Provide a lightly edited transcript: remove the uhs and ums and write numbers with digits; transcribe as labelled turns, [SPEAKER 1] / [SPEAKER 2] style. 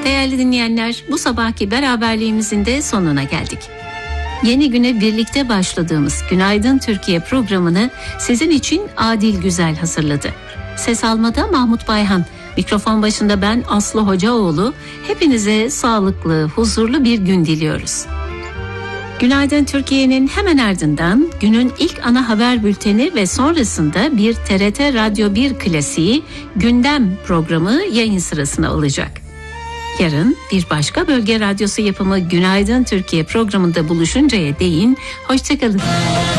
[SPEAKER 1] Değerli dinleyenler, bu sabahki beraberliğimizin de sonuna geldik. Yeni güne birlikte başladığımız Günaydın Türkiye programını sizin için Adil Güzel hazırladı. Ses almada Mahmut Bayhan, mikrofon başında ben Aslı Hocaoğlu. Hepinize sağlıklı, huzurlu bir gün diliyoruz. Günaydın Türkiye'nin hemen ardından günün ilk ana haber bülteni ve sonrasında bir TRT Radyo 1 klasiği Gündem programı yayın sırasına alacak. Yarın bir başka bölge radyosu yapımı Günaydın Türkiye programında buluşuncaya değin hoşçakalın.